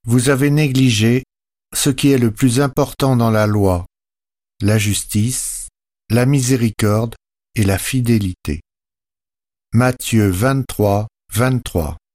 Vous avez négligé ce qui est le plus important dans la loi, la justice, la miséricorde et la fidélité. Matthieu 23, 23.